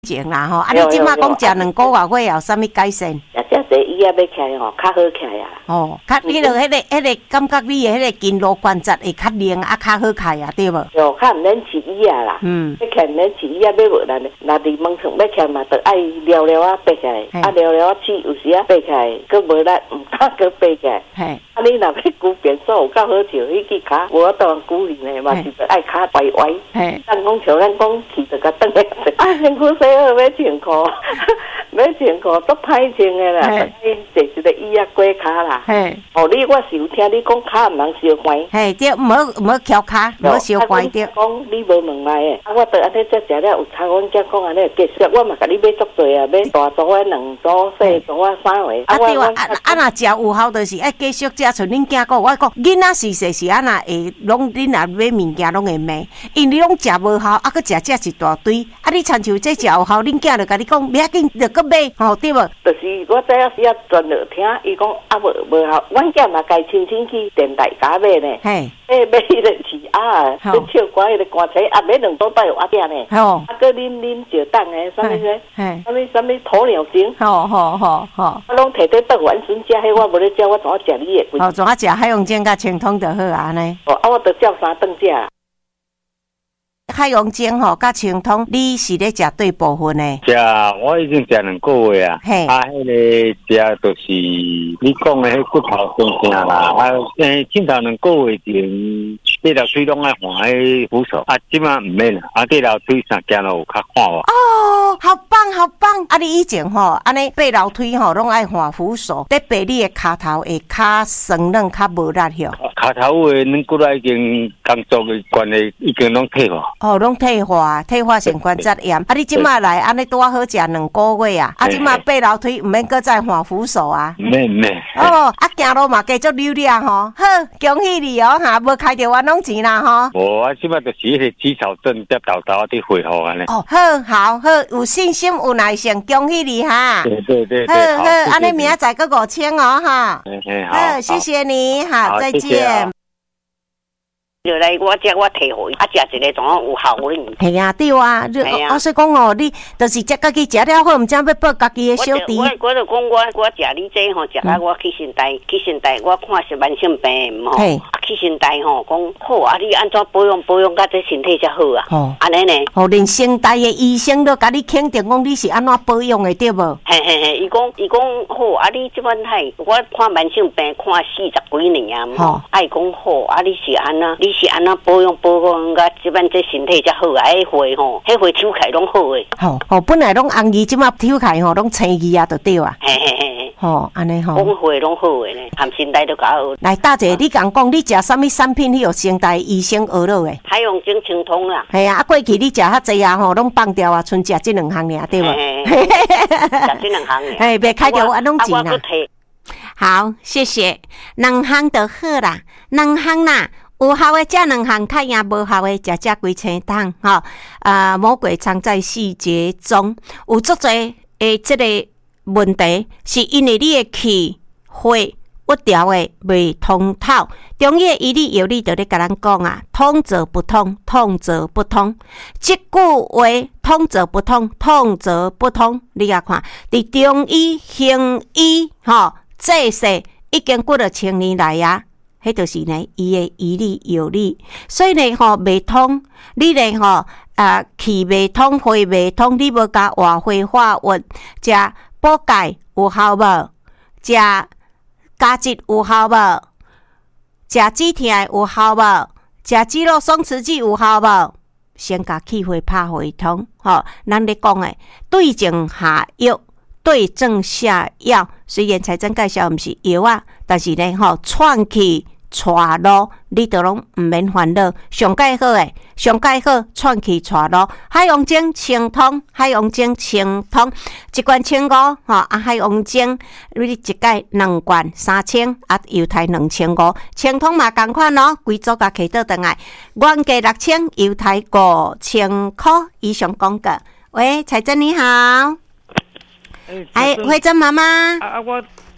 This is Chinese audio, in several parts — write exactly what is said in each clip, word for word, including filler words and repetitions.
情啦吼，啊，你即马讲食两个月会有啥物改善？ 食食这医啊要起来吼，较好起来啊。 哦，较你著迄个、迄个感觉你的迄个筋络关节会较灵啊，较好开啊，对无？ 哟，较毋免吃医啊啦。嗯。要起毋免吃医啊，要无咱若伫门床要起嘛，着爱撩撩啊爬起来，啊撩撩啊起，有时啊爬起来，佫无力，毋敢佫爬起来。嘿。啊，你若要骨变瘦有够好笑，迄支骹无当骨龄的嘛，是着爱骹歪歪。嘿。咱讲像咱讲去着甲转来，啊，身躯洗好要穿裤，要穿裤足歹穿的啦。嘿。坐一个椅啊过骹啦。嘿。哦，你我是有听你讲骹毋通烧坏。嘿，对，唔好唔好翘骹，唔好烧坏着。讲你无问来诶，啊，我着安尼才食了有差。阮才讲安尼继续，我嘛甲你买足多啊，买大组诶、两组、细组啊、三回。啊对啊，啊啊，若食有效，就是爱继续食。像恁囝讲，我讲囡仔是说是安那会，拢恁若买物件拢会买，因你拢食无效，啊，佮食食一大堆，啊，你亲像这食有效，恁囝就甲你讲，不要紧，着佮买，吼对无？就是我这要是要转落听，伊讲啊无无效，阮囝嘛该亲亲去电台家买呢。嘿。诶，买迄个是啊，你唱歌迄个歌词，啊，买两组都有阿点呢。吼。啊，佮啉啉石蛋诶，啥物个？嘿。啥物啥物鸵鸟精？吼吼吼吼。啊，拢摕伫倒完孙食，迄我无咧食，我怎啊食你诶？哦，怎啊食海洋精甲清通就好啊呢？哦，啊，我着照三顿食。海洋精吼，甲清通，你是咧食对部分呢？食，我已经食两个月啊。嘿。啊，迄个食就是你讲诶，迄骨头生疼啦。啊，诶，凊头两个月前，这条腿拢爱换迄扶手，啊，即马毋免啦。啊，这条腿上行路有较看哇。哦，好棒，好棒！啊，你以前吼，安尼爬楼梯吼，拢爱换扶手，得爬你诶骹头会较酸软，较无力哟。骹头诶，恁骨仔已经工作诶关系，已经拢退化。哦，拢退化，退化性关节炎。啊，你即马来安尼拄啊好食两个月啊，啊，即马爬楼梯毋免搁再换扶手啊。毋免毋免。哦，啊，行路嘛继续溜溜吼。好，恭喜你哦哈，无开着冤枉钱啦吼。无啊，即马就是迄个肌少症才豆豆伫恢复安尼。哦，好，好，好，有信心，有耐性，恭喜你哈。对对对对。好好，安尼明仔载搁五千哦哈。嘿嘿，好，谢谢你，好，再见。就来我遮我摕互伊，啊，食一个怎样有效哩？系啊，对啊，我说讲哦，你就是食家己食了好，毋知要报家己的小弟。我我就讲我我食你这吼，食啊我去身体去身体，我看是慢性病吼，去身体吼讲好啊，你安怎保养保养，甲这身体才好啊？哦，安尼呢？哦，连身体的医生都甲你肯定讲你是安怎保养的，对无？嘿嘿嘿，伊讲伊讲好啊，你即款太我看慢性病看四十几年啊，吼，啊伊讲好啊，你是安那？你是安那保养保养，甲即摆这身体才好啊！迄回吼，迄回抽起拢好诶。吼，哦，本来拢红鱼，即摆抽起吼，拢青鱼啊，就对啊。嘿嘿嘿。吼，安尼吼。讲回拢好诶呢，含身体都较好。来，大姐，你讲讲，你食啥物产品？迄个身体医生学落诶？海洋精清通啦。系啊，啊过去你食较济啊吼，拢放掉啊，剩食即两项尔，对无？嘿嘿嘿。食即两项尔。嘿，别开着我拢钱啦。好，谢谢。两项就好啦，两项啦。有效的食两项，较赢无效的食食几千档吼。啊，魔鬼藏在细节中，有足侪诶，即个问题是因为你的气血不调的未通透。中医医理药理就咧甲咱讲啊，通则不通，通则不通。即句话通则不通，通则不通。你甲看，伫中医、行医吼，这些已经几落千年来啊。迄就是呢，伊诶医理药理，所以呢吼未通，你呢吼啊气未通，血未通，你要加活血化瘀，食补钙有效无？食加质有效无？食止痛有效无？食肌肉松弛剂有效无？先甲气血拍回通，吼，咱咧讲诶，对症下药。对症下药，虽然财政介绍毋是药啊，但是呢吼，串起带路，你都拢毋免烦恼。上介好诶，上介好，串起带路。海洋精清通，海洋精清通，一罐千五吼，啊海洋精你一介两罐三千，啊犹太两千五，清通嘛共款咯，规组甲摕倒转来，原价六千，犹太五千块以上讲个。喂，财政你好。哎，慧珍妈妈。啊，我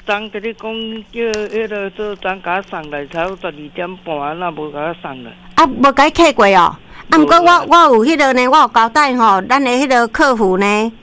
昨跟你讲叫迄个做张甲送来，差不多十二点半啊，那无甲送来。 啊，无甲伊客过哦。啊，毋过我我有迄个呢，我有交代吼，咱的迄个客服呢，